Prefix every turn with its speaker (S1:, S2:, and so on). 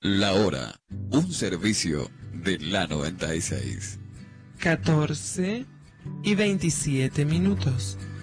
S1: La hora, un servicio de la 96.
S2: 14:27.